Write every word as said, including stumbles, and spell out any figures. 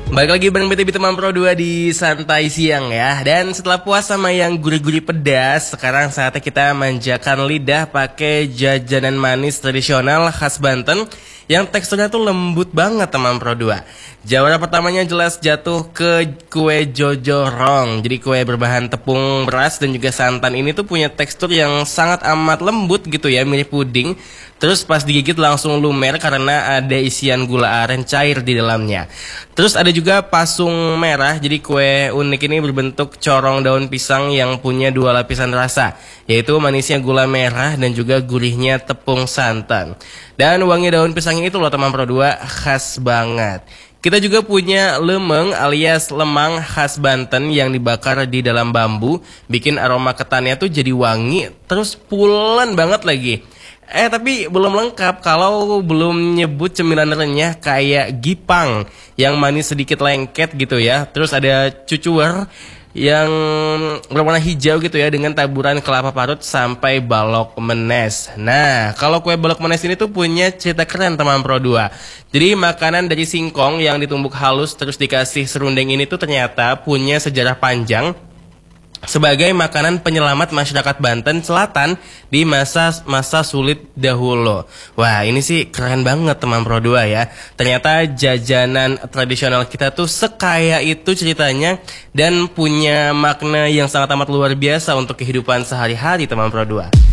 Balik lagi bareng B T B Teman Pro dua di Santai Siang ya. Dan setelah puas sama yang gurih-gurih pedas, sekarang saatnya kita manjakan lidah pakai jajanan manis tradisional khas Banten yang teksturnya tuh lembut banget Teman Pro dua. Jawara pertamanya jelas jatuh ke kue jojorong. Jadi kue berbahan tepung beras dan juga santan ini tuh punya tekstur yang sangat amat lembut gitu ya, mirip puding. Terus pas digigit langsung lumer karena ada isian gula aren cair di dalamnya. Terus ada juga pasung merah, jadi kue unik ini berbentuk corong daun pisang yang punya dua lapisan rasa, yaitu manisnya gula merah dan juga gurihnya tepung santan. Dan wangi daun pisangnya itu loh Teman Pro dua khas banget. Kita juga punya lemeng alias lemang khas Banten yang dibakar di dalam bambu, bikin aroma ketannya tuh jadi wangi, terus pulen banget lagi. Eh tapi belum lengkap kalau belum nyebut cemilan renyah kayak gipang yang manis sedikit lengket gitu ya. Terus ada cucuwer yang berwarna hijau gitu ya dengan taburan kelapa parut sampai balok menes. Nah kalau kue balok menes ini tuh punya cerita keren Teman Pro dua. Jadi makanan dari singkong yang ditumbuk halus terus dikasih serundeng ini tuh ternyata punya sejarah panjang sebagai makanan penyelamat masyarakat Banten Selatan di masa masa sulit dahulu. Wah ini sih keren banget Teman Pro dua ya. Ternyata jajanan tradisional kita tuh sekaya itu ceritanya dan punya makna yang sangat amat luar biasa untuk kehidupan sehari-hari Teman Pro dua.